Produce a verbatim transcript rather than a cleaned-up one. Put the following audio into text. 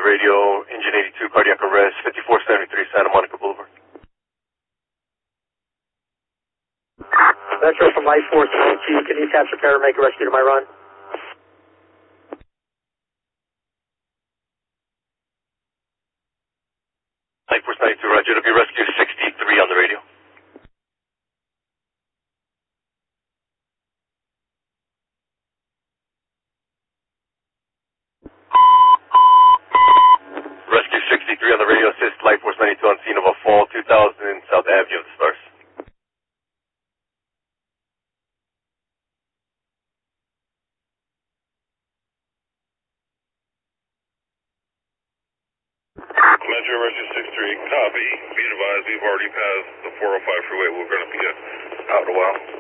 radio, engine eighty-two, cardiac arrest, fifty-four seventy-three Santa Monica Boulevard. Metro from Life Force ninety-two, can you capture pair and make a rescue to my run? Life Force ninety-two, roger, to be rescue sixty-three on the radio. Rescue sixty-three on the radio, assist Life Force ninety-two on scene of a fall, two thousand South Avenue of the Stars. Metro Rescue six three, copy. Be advised, we've already passed the four oh five freeway. We're going to be uh, out in a while.